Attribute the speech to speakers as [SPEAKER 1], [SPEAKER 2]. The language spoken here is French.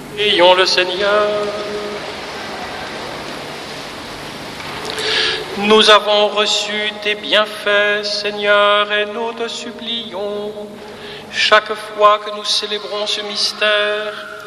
[SPEAKER 1] Prions le Seigneur. Nous avons reçu tes bienfaits, Seigneur, et nous te supplions, chaque fois que nous célébrons ce mystère,